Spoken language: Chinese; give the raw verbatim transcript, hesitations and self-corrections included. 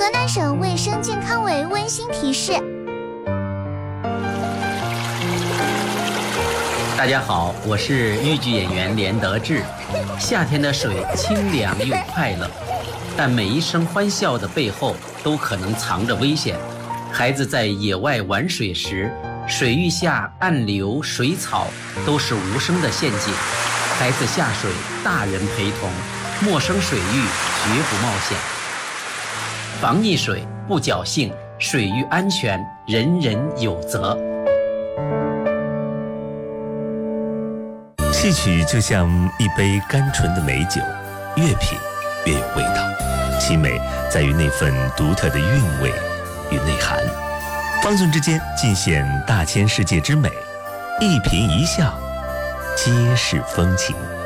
河南省卫生健康委温馨提示。 大家好，我是豫剧演员连德志。夏天的水清凉又快乐，但每一声欢笑的背后都可能藏着危险。孩子在野外玩水时，水域下暗流水草都是无声的陷阱。孩子下水，大人陪同，陌生水域绝不冒险。防溺水不侥幸，水域安全人人有责。 戏曲就像一杯甘醇的美酒，越品越有味道，其美在于那份独特的韵味与内涵。方寸之间尽显大千世界之美，一颦一笑皆是风情。